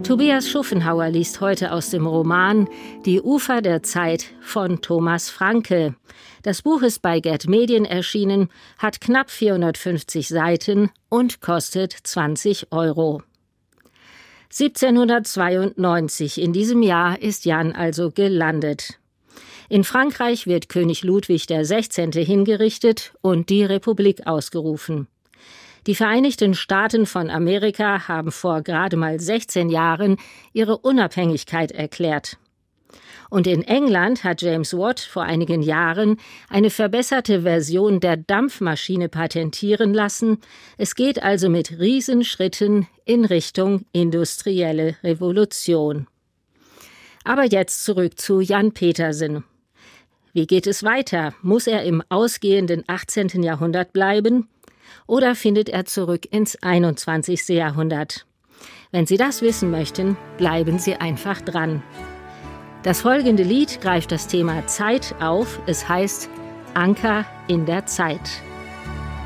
Tobias Schufenhauer liest heute aus dem Roman Die Ufer der Zeit von Thomas Francke. Das Buch ist bei Gerd Medien erschienen, hat knapp 450 Seiten und kostet 20 €. 1792, in diesem Jahr, ist Jan also gelandet. In Frankreich wird König Ludwig XVI. Hingerichtet und die Republik ausgerufen. Die Vereinigten Staaten von Amerika haben vor gerade mal 16 Jahren ihre Unabhängigkeit erklärt. Und in England hat James Watt vor einigen Jahren eine verbesserte Version der Dampfmaschine patentieren lassen. Es geht also mit Riesenschritten in Richtung industrielle Revolution. Aber jetzt zurück zu Jan Petersen. Wie geht es weiter? Muss er im ausgehenden 18. Jahrhundert bleiben? Oder findet er zurück ins 21. Jahrhundert? Wenn Sie das wissen möchten, bleiben Sie einfach dran. Das folgende Lied greift das Thema Zeit auf. Es heißt Anker in der Zeit.